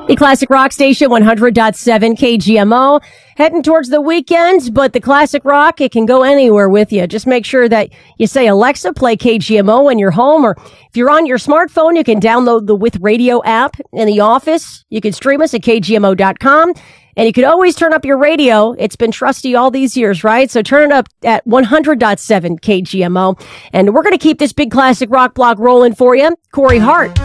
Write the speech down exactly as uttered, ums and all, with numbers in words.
The Classic Rock Station, one hundred point seven K G M O. Heading towards the weekends, but the Classic Rock, it can go anywhere with you. Just make sure that you say, Alexa, play K G M O when you're home. Or if you're on your smartphone, you can download the With Radio app. In the office, you can stream us at K G M O dot com. And you can always turn up your radio. It's been trusty all these years, right? So turn it up at one hundred point seven K G M O. And we're going to keep this big classic rock block rolling for you. Corey Hart